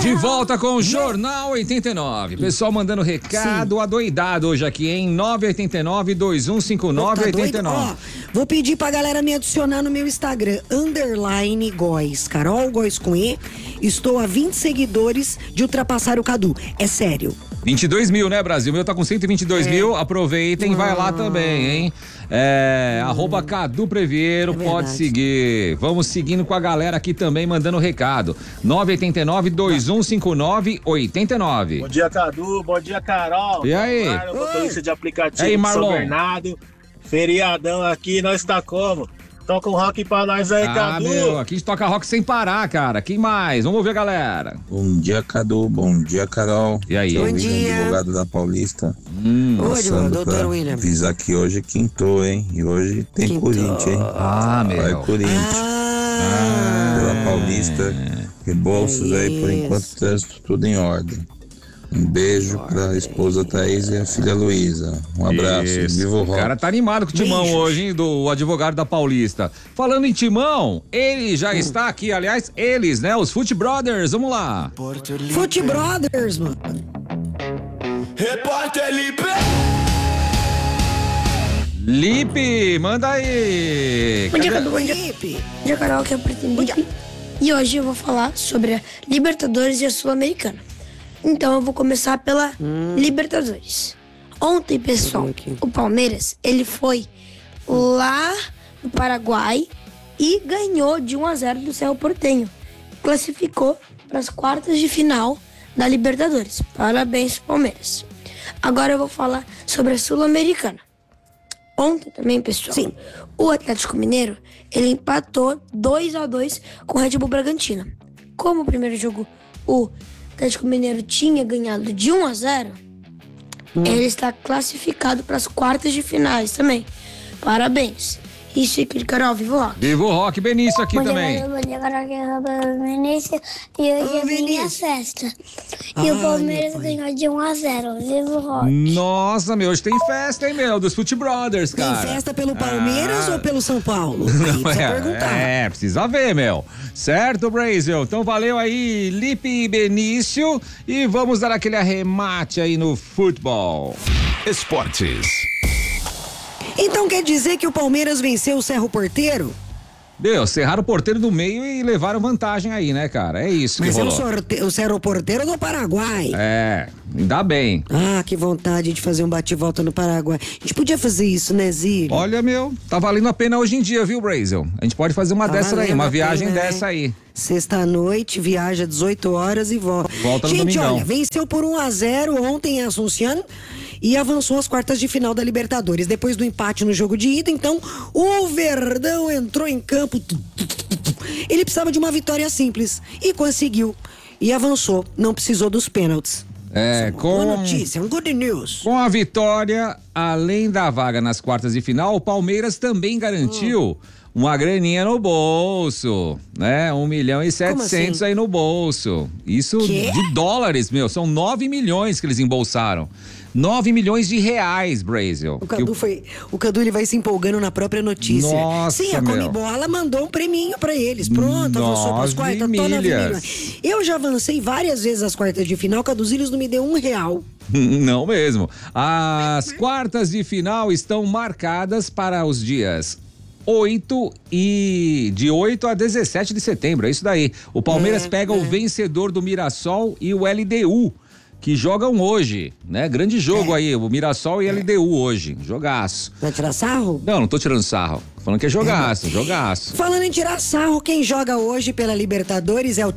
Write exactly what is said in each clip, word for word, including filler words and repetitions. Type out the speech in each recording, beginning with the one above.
De volta com o Jornal oitenta e nove. Pessoal mandando recado, Sim. adoidado hoje aqui, hein? nove oito nove, dois um cinco nove, oito nove. Ó, vou pedir pra galera me adicionar no meu Instagram, underline Góis, Carol Góis com E. Estou a vinte seguidores de ultrapassar o Cadu. É sério. vinte e dois mil, né, Brasil? O meu tá com cento e vinte e dois É. mil. Aproveitem, vai lá também, hein? É, hum. arroba Cadu Previero, é pode seguir. Vamos seguindo com a galera aqui também, mandando recado. nove oito nove, dois um cinco nove, oito nove. Bom dia, Cadu. Bom dia, Carol. E aí? Claro, motorista de aplicativo e aí, de Marlon? São Bernardo. Feriadão aqui, nós tá como? Toca um rock pra nós aí, ah, Cadu. Meu, aqui a gente toca rock sem parar, cara. Quem mais? Vamos ver, galera. Bom dia, Cadu. Bom dia, Carol. E aí? Bom William, dia. advogado da Paulista. Hum. Oi, doutor William. Avisar que hoje quintou, hein? E hoje tem Quintou. Corinthians, hein? Ah, meu. Vai, Corinthians. Ah, Pela Paulista. Rebolsos é aí, por isso. enquanto, trânsito tudo em ordem. Um beijo pra esposa Thaís e a filha Luísa. Um abraço. Isso. Viva o O rock. cara tá animado com o Timão Beijos. hoje, hein, do advogado da Paulista. Falando em Timão, ele já está aqui, aliás, eles, né, os Foot Brothers, vamos lá. Foot Brothers, mano. Repórter Lipe. Lipe, manda aí. Bom dia, Cadê? Cadu. Bom dia, Felipe. Bom dia, Carol, que é o Preto Lipe. E hoje eu vou falar sobre a Libertadores e a Sul-Americana. Então eu vou começar pela Libertadores. Ontem, pessoal, o Palmeiras, ele foi lá no Paraguai e ganhou de um a zero do Cerro Porteño. Classificou para as quartas de final da Libertadores. Parabéns, Palmeiras. Agora eu vou falar sobre a Sul-Americana. Ontem também, pessoal, Sim. o Atlético Mineiro, ele empatou dois a dois com o Red Bull Bragantino. Como o primeiro jogo o Atlético Mineiro tinha ganhado de um a zero, ele está classificado para as quartas de finais também. Parabéns. Isso aqui, Carol, vivo rock. Viva o Rock, Benício aqui Bom também. dia, bom dia, Carol, que é o Vinícius. E hoje Ô, é minha Vinícius. festa. E Ai, o Palmeiras meu pai. ganhou de um a zero. Viva o rock. Nossa, meu, hoje tem festa, hein, meu, dos Foot Brothers, Tem cara. festa pelo Palmeiras Ah. ou pelo São Paulo? Aí precisa perguntar. É, precisa ver, meu. Certo, Brasil? Então valeu aí, Lipe e Benício. E vamos dar aquele arremate aí no futebol. Esportes. Então quer dizer que o Palmeiras venceu o Cerro Porteiro? Meu, cerraram o porteiro do meio e levaram vantagem aí, né, cara? É isso que Mas é o, rolou. sorte... o Cerro Porteiro do Paraguai. É, ainda bem. Ah, que vontade de fazer um bate-volta no Paraguai. A gente podia fazer isso, né, Zílio? Olha, meu, tá valendo a pena hoje em dia, viu, Brasil? A gente pode fazer uma Tá dessa aí, valendo uma a viagem pena, dessa né? aí. Sexta-noite, viaja dezoito horas e volta. Volta no Gente, domingão. olha, venceu por um a zero ontem em Assunção e avançou às quartas de final da Libertadores. Depois do empate no jogo de ida, então, o Verdão entrou em campo. Ele precisava de uma vitória simples e conseguiu. E avançou, não precisou dos pênaltis. É, Boa com... notícia, um good news. Com a vitória, além da vaga nas quartas de final, o Palmeiras também garantiu uma graninha no bolso, né? Um milhão e setecentos assim? aí no bolso. Isso Quê? de dólares, meu. São nove milhões que eles embolsaram. Nove milhões de reais, Brasil. O Cadu foi. O Cadu ele vai se empolgando na própria notícia. Nossa, Sim, a meu. Comebola mandou um preminho pra eles. Pronto, avançou pras Nove quartas. Tô nove milhas. milhões. Eu já avancei várias vezes as quartas de final. Caduzílios não me deu um real. Não mesmo. As quartas de final estão marcadas para os dias oito e de oito a dezessete de setembro, é isso daí. O Palmeiras É, pega é. o vencedor do Mirassol e o L D U, que jogam hoje, né? Grande jogo É. aí, o Mirassol e L D U hoje, jogaço. Vai tirar sarro? Não, não tô tirando sarro, tô falando que é jogaço, jogaço. Falando em tirar sarro, quem joga hoje pela Libertadores é o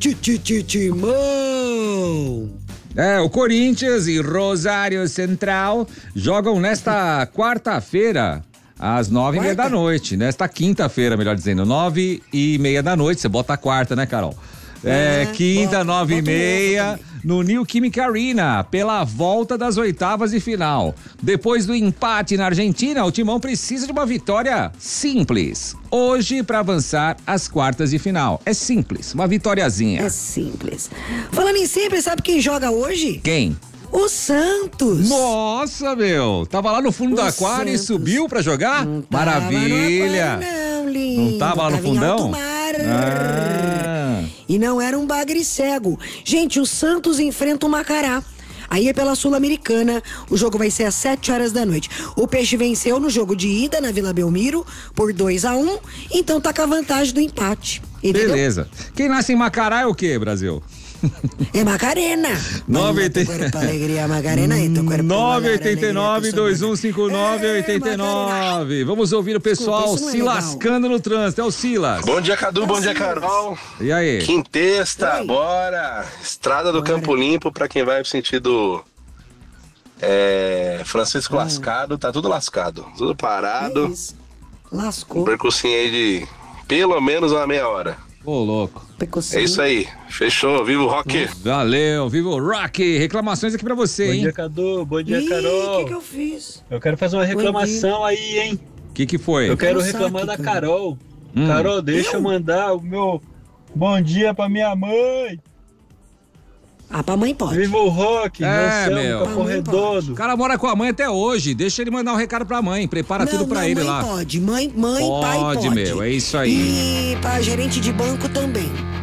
Timão. É, o Corinthians e Rosário Central jogam nesta quarta-feira, às nove e meia Quarta? da noite. Nesta quinta-feira, melhor dizendo, nove e meia da noite. Você bota a quarta, né, Carol? É, É, quinta, bota- nove e bota o meia, ovo no Neoquímica Arena, pela volta das oitavas de final. Depois do empate na Argentina, o Timão precisa de uma vitória simples. Hoje, para avançar às quartas de final. É simples, uma vitoriazinha. É simples. Falando em simples, sabe quem joga hoje? Quem? O Santos. Nossa, meu! Tava lá no fundo O do aquário e Santos. subiu pra jogar? Não tava no Maravilha! aquário, não, lindo. Não tava lá no Tava em alto fundão? mar. Ah. E não era um bagre cego. Gente, o Santos enfrenta o Macará. Aí é pela Sul-Americana, o jogo vai ser às sete horas da noite. O Peixe venceu no jogo de ida na Vila Belmiro por dois a um, então tá com a vantagem do empate. Entendeu? Beleza. Quem nasce em Macará é o quê, Brasil? É Macarena. nove oito oito nove, dois um cinco nove, oito nove. Vamos ouvir o pessoal Desculpa, se é lascando no trânsito. É o Silas. Bom dia, Cadu. Bom dia, Carol. E aí? Quintesta, Oi. bora. Estrada do Bora. Campo Limpo pra quem vai pro sentido é, Francisco Hum. Lascado. Tá tudo lascado, tudo parado. Um Lascou. percursinho aí de pelo menos uma meia hora. Ô, louco. É isso aí. Fechou. Viva o rock. Valeu, viva o Rock. Reclamações aqui pra você, Bom hein? dia, Cadu. Bom dia, Ih, Carol. o que que eu fiz? Eu quero fazer uma reclamação aí, hein? O que que foi? Eu quero quero reclamar saque, da cara. Carol. Hum. Carol, deixa Eu? eu mandar o meu bom dia pra minha mãe. Ah, pra mãe pode. Viva o rock, É, Anselmo, meu. Capão Pra mãe Redondo. O cara mora com a mãe até hoje. Deixa ele mandar um recado pra mãe. Prepara Não, tudo pra não, ele mãe lá. pode. Mãe, mãe, pai Pode, pode. meu, é isso aí. E pra gerente de banco também.